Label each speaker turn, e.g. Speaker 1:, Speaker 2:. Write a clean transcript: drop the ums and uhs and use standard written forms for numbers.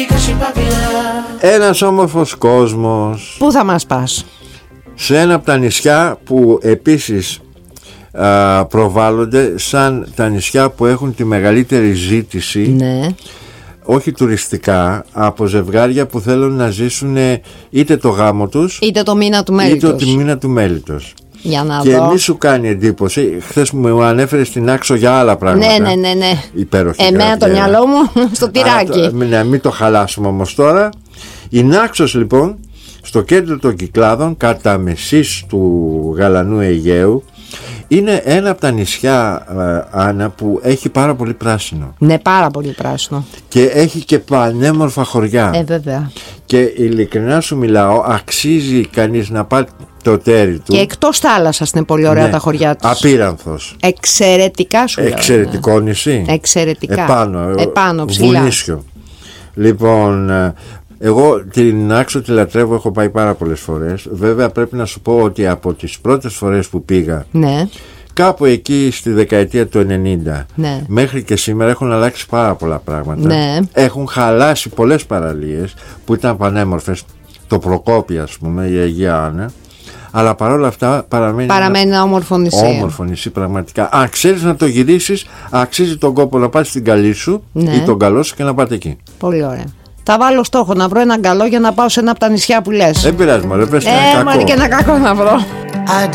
Speaker 1: Ένας όμορφος κόσμος.
Speaker 2: Πού θα μας πας?
Speaker 1: Σε ένα από τα νησιά που επίσης προβάλλονται σαν τα νησιά που έχουν τη μεγαλύτερη ζήτηση,
Speaker 2: ναι,
Speaker 1: όχι τουριστικά, από ζευγάρια που θέλουν να ζήσουν είτε το γάμο τους
Speaker 2: είτε το μήνα του μέλιτος.
Speaker 1: Είτε το μήνα του μέλιτος.
Speaker 2: Για να
Speaker 1: και
Speaker 2: δω.
Speaker 1: μη σου κάνει εντύπωση, χθες μου ανέφερες την Άξο για άλλα πράγματα.
Speaker 2: Ναι.
Speaker 1: Υπέροχη.
Speaker 2: Εμένα το μυαλό μου στο τυράκι.
Speaker 1: Ναι, μην το χαλάσουμε όμως τώρα. Η Νάξος λοιπόν, στο κέντρο των Κυκλάδων, κατά μεσής του γαλανού Αιγαίου, είναι ένα από τα νησιά, Άννα, που έχει πάρα πολύ πράσινο.
Speaker 2: Ναι, πάρα πολύ πράσινο.
Speaker 1: Και έχει και πανέμορφα χωριά.
Speaker 2: Βέβαια.
Speaker 1: Και ειλικρινά σου μιλάω, αξίζει κανείς να πάει το τέρι του.
Speaker 2: Και εκτός θάλασσας είναι πολύ ωραία, ναι, τα χωριά τους.
Speaker 1: Απείρανθος.
Speaker 2: Εξαιρετικά σου λέω.
Speaker 1: Εξαιρετικό νησί.
Speaker 2: Εξαιρετικά.
Speaker 1: Επάνω
Speaker 2: ψηλά.
Speaker 1: Βουνίσιο. Λοιπόν, εγώ την Άξο τη λατρεύω, έχω πάει πάρα πολλές φορές. Βέβαια πρέπει να σου πω ότι από τις πρώτες φορές που πήγα,
Speaker 2: ναι,
Speaker 1: κάπου εκεί στη δεκαετία του 90,
Speaker 2: ναι, μέχρι
Speaker 1: και σήμερα έχουν αλλάξει πάρα πολλά πράγματα.
Speaker 2: Ναι.
Speaker 1: Έχουν χαλάσει πολλές παραλίες που ήταν πανέμορφες. Το Προκόπη, ας πούμε, η Αγία Άννα. Αλλά παρόλα αυτά παραμένει
Speaker 2: ένα όμορφο νησί.
Speaker 1: Όμορφο νησί, πραγματικά. Αν ξέρεις να το γυρίσεις, αξίζει τον κόπο να πας στην καλή σου,
Speaker 2: ναι,
Speaker 1: ή τον καλό σου και να πάτε εκεί.
Speaker 2: Πολύ ωραία. Θα βάλω στόχο να βρω έναν καλό για να πάω σε ένα από τα νησιά που λες.
Speaker 1: Δεν πειράζει, μωρέ, πες
Speaker 2: και ένα κακό να βρω.